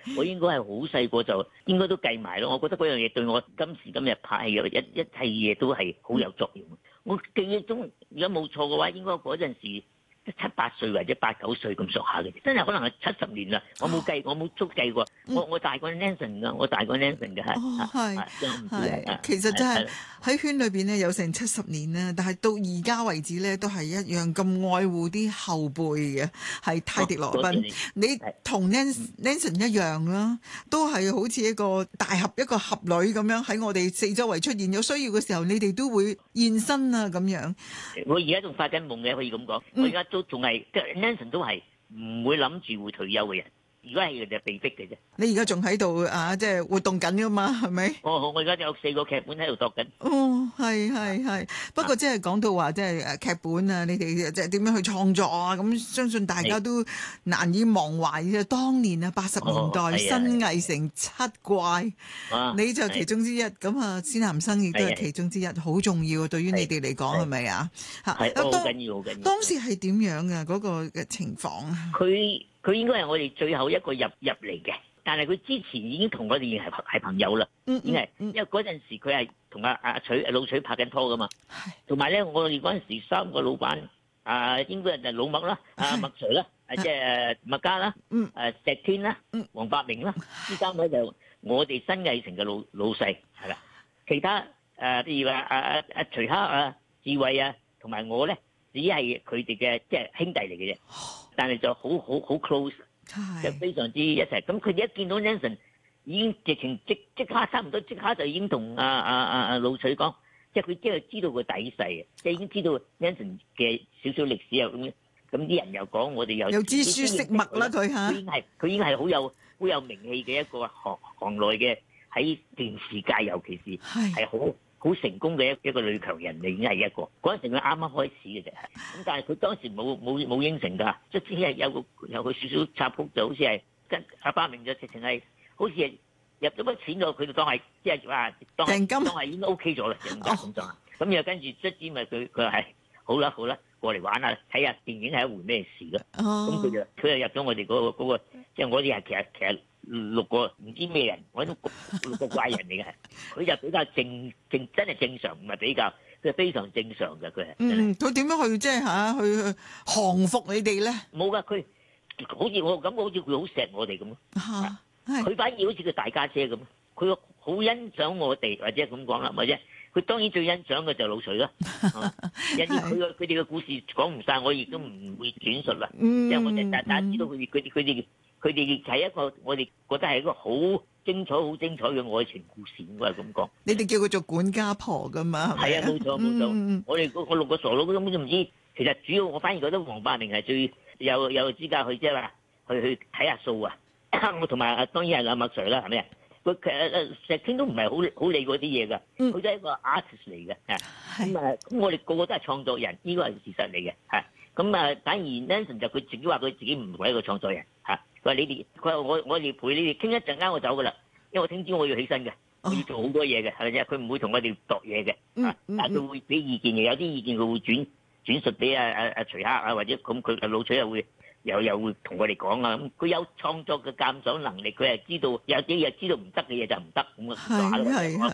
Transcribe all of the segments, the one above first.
我應該係好細個就應該都計埋咯。我覺得嗰樣嘢對我今時今日拍戲嘅一切嘢都係好有作用。我記憶中如果冇錯嘅話，應該嗰陣時7、8歲或者8、9歲咁上下嘅，真係可能係70年啦。我冇計，我冇足計過。我大過 Nanson 㗎，我大過 Nanson 嘅係。 其實真係喺圈裏邊咧有成70年啦，但係到而家為止咧都係一樣咁愛護啲後輩嘅，係泰迪羅賓。你同 Nanson 一樣啦，都係好似一個大俠一個俠女咁樣喺我哋四周圍出現，有需要嘅時候你哋都會現身啊咁樣。 我而家仲發緊夢嘅，可以咁講。我而家都仲係 Nanson 都係唔會諗住會退休嘅人。如果係就被逼嘅啫。 你而家仲喺度啊，即係活動緊噶嘛，係咪？ 我而家有4個劇本喺度度緊。 哦，係。不過即係講到話，即係劇本啊，你哋即係點樣去創作啊？咁相信大家都難以忘懷嘅。當年啊，80年代新藝城7怪，你就其中之一。咁啊，施南生亦都係其中之一，好重要對於你哋嚟講係咪啊？嚇， 係好緊要，好緊要。 當時係點樣啊？嗰個嘅情況啊？ 佢應該係我哋最後一個入嚟嘅，但係佢之前已經同我哋係朋友啦，已經係，因為嗰陣時佢係同阿老徐拍緊拖噶嘛，同埋咧我哋嗰陣時3個老闆，應該係老麥啦，麥 Sir 啦，即係麥嘉啦，石天啦，黃百鳴啦，呢3位就我哋新藝城嘅老細係啦，其他譬如話徐克智慧同埋我咧，只係佢哋嘅即係兄弟嚟嘅啫。但係就好 close， 就非常之一齊。咁佢哋一見到 Nanson， 已經直情即刻差唔多即刻就已經同老徐講，即係佢即係知道個底細嘅，即係已經知道 Nanson 嘅少少歷史又咁。咁啲人又講我哋有知書識墨啦佢嚇。 佢已經係好有名氣嘅一個行內嘅喺電視界，尤其是係好成功嘅一個女強人，已經係一個嗰陣時佢啱啱開始嘅啫，咁但係佢當時冇應承㗎，即係有個少少插曲，就好似係跟阿百鳴就直情係好似係入咗筆錢咗，佢就當係即係話當係已經 OK 咗啦，咁又跟住卒之咪佢係好啦過嚟玩下睇下電影係一回咩事咯，咁佢就入咗我哋嗰個，即係我哋係其實6個唔知咩人，我都6個怪人嚟嘅，佢就比較正真係正常，唔係比較，佢係非常正常嘅佢係。 佢點樣去即係去降服你哋咧？ 冇噶，佢好似我感覺好似佢好錫我哋咁咯。佢反而好似個大家姐咁，佢好欣賞我哋，或者咁講啦，或者佢當然最欣賞嘅就老徐啦。因為佢哋嘅故事講唔晒，我亦都唔會轉述啦。即係我哋大家知道佢哋係一個我哋覺得係一個好精彩嘅愛情故事，應該係咁講。 你哋叫佢做管家婆噶嘛？ 係啊，冇錯。我6個傻佬根本都唔知。其實主要我反而覺得黃百鳴係最有資格去即係話去睇下數啊。我同埋當然係阿麥 Sir 啦，係咪啊？佢石天都唔係好理嗰啲嘢㗎，佢都係一個 artist 嚟嘅。咁我哋個個都係創作人，呢個係事實嚟嘅。反而 Nanson 就佢自己話佢自己唔係一個創作人。佢話佢話我哋陪你哋傾一陣間我走㗎啦，因為我聽朝我要起身嘅，我要做好多嘢嘅，係咪啫？佢唔會同我哋度嘢嘅，但係佢會俾意見嘅，有啲意見佢會轉述俾阿徐克或者咁佢老徐又會同我哋講啊。咁佢有創作嘅鑑賞能力，佢係知道有啲嘢知道唔得嘅嘢就唔得咁啊。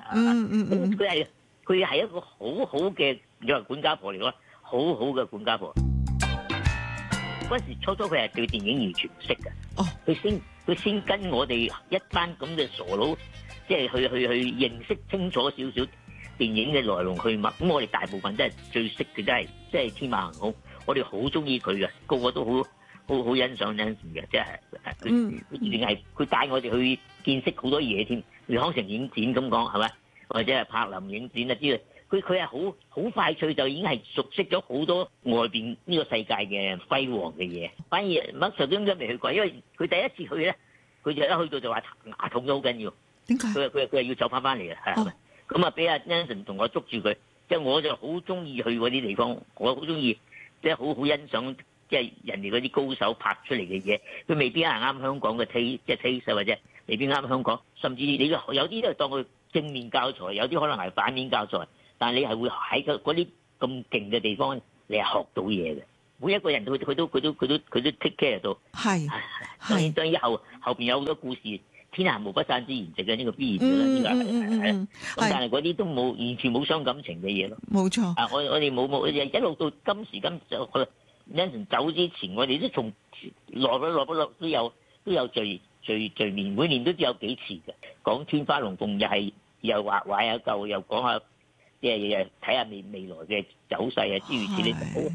佢係一個好好嘅你話管家婆嚟講，好好嘅管家婆。嗰時初佢係對電影完全唔識嘅，佢先跟我哋一班咁嘅傻佬，即係去認識清楚少少電影嘅來龍去脈。咁我哋大部分都係最識嘅，都係即係天馬行空。我哋好中意佢嘅，個個都好欣賞 Nanson 嘅，即係佢一定係佢帶我哋去見識好多嘢添。康城影展咁講係咪？或者係柏林影展啊之類。佢係好快脆就已經係熟悉咗好多外邊呢個世界嘅輝煌嘅嘢，反而麥 Sir 都未去過，因為佢第一次去咧，佢就一去到就話牙痛都好緊要。 點解？ 佢係要走翻嚟嘅，係咪？咁啊，俾阿 Nanson 同我捉住佢，即係我就好中意去嗰啲地方，我好中意即係好欣賞即係人哋嗰啲高手拍出嚟嘅嘢，佢未必係啱香港嘅 taste 或者未必啱香港，甚至你有啲都係當佢正面教材，有啲可能係反面教材。但係你係會喺嗰啲咁勁嘅地方，你係學到嘢嘅。 每一個人佢都 take care 到。 係當然後邊有好多故事，天下無不散之筵席嘅呢個必然嘅啦，呢個係。咁但係嗰啲都冇完全冇傷感情嘅嘢咯。 冇錯。 我哋冇一路到今時今就Nelson 走之前，我哋都從落都有聚面，每年都有幾次嘅，講天花龍鳳又畫下舊，又講下即係睇下未來嘅走勢啊，諸如此類，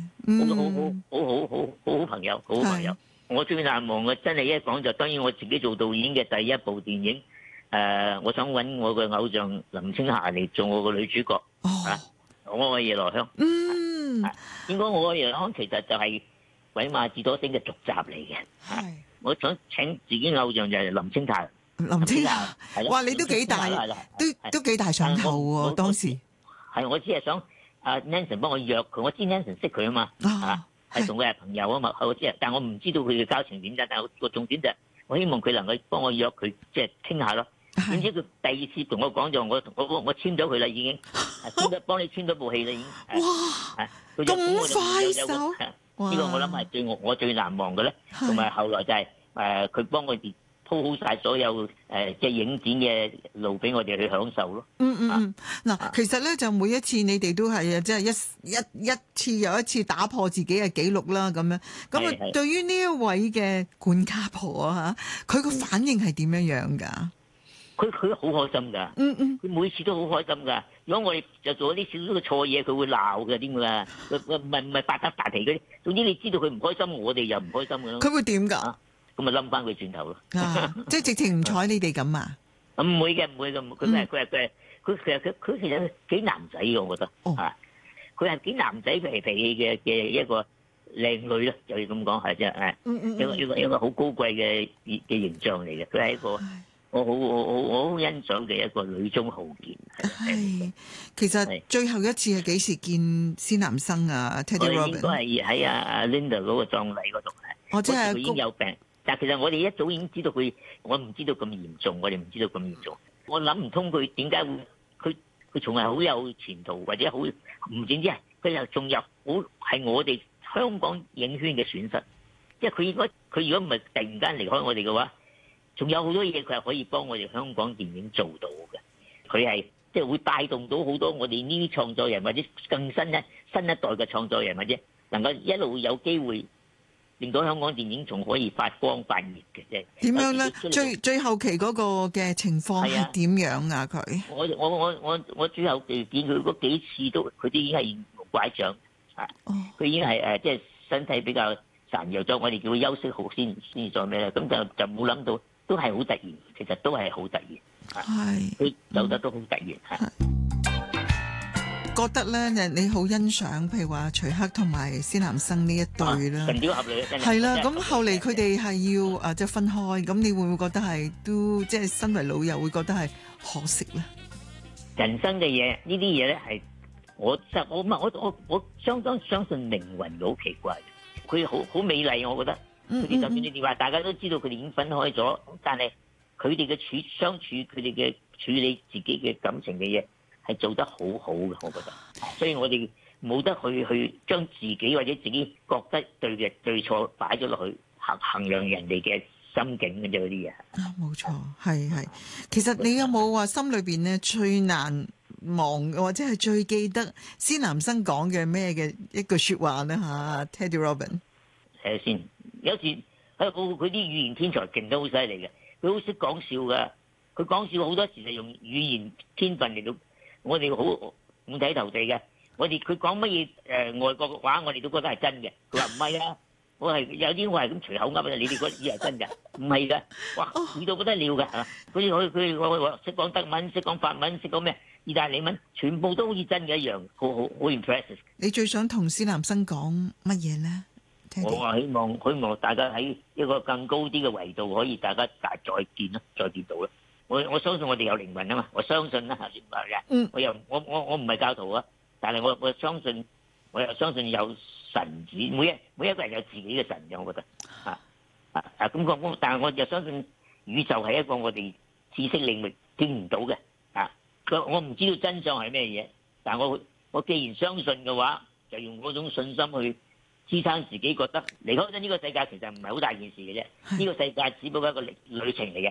好朋友，好朋友。我最難忘嘅真係一講就當然我自己做導演嘅第一部電影，我想揾我嘅偶像林青霞嚟做我個女主角。我愛夜來香。應該我愛夜來香其實就係鬼馬智多星嘅續集嚟嘅。我想請自己偶像就係林青霞。 林青霞，哇！你都幾大，都幾大上頭喎。當時我只係想Nelson 幫我約佢，我知 Nelson 識佢啊嘛，係同佢係朋友啊嘛，我知，但我唔知道佢嘅交情點啫。但係個重點就係我希望佢能夠幫我約佢，即係傾下咯。點知佢第二次同我講就我簽咗佢啦，已經幫你簽咗部戲啦，已經。 哇！咁快手， 呢個我諗係我最難忘嘅咧，同埋後來就係佢幫我哋鋪好晒所有即係影展嘅路俾我哋去享受咯。 嗱，其實咧就每一次你哋都係即係一次又一次打破自己嘅紀錄啦，咁樣。咁啊，對於呢一位嘅管家婆啊，佢個反應係點樣㗎？ 佢好開心㗎。佢每次都好開心㗎。如果我哋就做啲少少嘅錯嘢，佢會鬧㗎，點㗎？佢唔係白得大皮嗰啲。總之你知道佢唔開心，我哋又唔開心㗎咯。 佢會點㗎？ 咁咪冧翻佢轉頭咯。 即係直情唔睬你哋咁啊？ 唔會嘅，佢其實幾男仔嘅，我覺得。佢係幾男仔脾氣嘅一個靚女咯，就要咁講係啫。一個好高貴嘅形象嚟嘅。佢係一個我好欣賞嘅一個女中豪傑。 其實最後一次係幾時見施南生啊 ？Teddy Robin 應該係喺阿 Linda 嗰個葬禮嗰度係。 即係佢已經有病。但其實我哋一早已經知道佢，我唔知道咁嚴重，我哋唔知道咁嚴重。我諗唔通佢點解會佢仲係好有前途，或者好唔止係佢又仲有好係我哋香港影圈嘅損失。即係佢如果唔係突然間離開我哋嘅話，仲有好多嘢佢係可以幫我哋香港電影做到嘅。佢係即係會帶動到好多我哋呢啲創作人，或者更新一代嘅創作人，或者能夠一路有機會。令到香港電影仲可以發光發熱嘅啫。 點樣咧？最後期嗰個嘅情況係點樣啊？佢我最後期見佢嗰幾次都，佢都已經係用拐杖佢已經係即係身體比較孱弱咗。我哋叫佢休息好先做咩咧？咁就冇諗到，都係好突然。其實都係好突然。佢走得都好突然。 覺得咧，你好欣賞，譬如話徐克同埋施南生呢一對啦， 神雕俠侶係啦。咁後嚟佢哋係要即係分開，咁你會唔會覺得係都即係身為老友會覺得係可惜咧？ 人生嘅嘢呢啲嘢咧係我相當相信命運好奇怪嘅，佢好美麗，我覺得佢哋就算你哋話大家都知道佢哋已經分開咗，但係佢哋嘅相處，佢哋嘅處理自己嘅感情嘅嘢。係做得好好嘅，我覺得，所以我哋冇得去將自己或者自己覺得對嘅對錯擺咗落去衡量人哋嘅心境嘅啫，嗰啲嘢。 冇錯，係。其實你有冇話心裏邊咧最難忘或者係最記得施南生講嘅咩嘅一句説話咧嚇 ？Teddy Robin 睇下先，有時佢啲語言天才勁得好犀利嘅，佢好識講笑㗎。佢講笑好多時係用語言天分嚟到。我哋好五體投地嘅，佢講乜嘢外國嘅話，我哋都覺得係真嘅。佢話唔係啊，有啲我係咁隨口噏啊，你哋覺得以為真㗎？唔係㗎，哇，語到不得了㗎嚇！佢識講德文，識講法文，識講咩意大利文，全部都好似真嘅一樣，好 impressive。 你最想同施南生講乜嘢咧？ 我話希望大家喺一個更高啲嘅維度，可以大家再見到啦。我相信我哋有靈魂啊嘛，我相信啦嚇，我唔係教徒啊，但係我相信，我又相信有神子，每一個人有自己嘅神嘅，我覺得咁但係我就相信宇宙係一個我哋知識領域見唔到嘅我唔知道真相係咩嘢，但係我既然相信嘅話，就用嗰種信心支撐自己覺得離開咗呢個世界其實唔係好大件事嘅啫。呢個世界只不過一個旅程嚟嘅，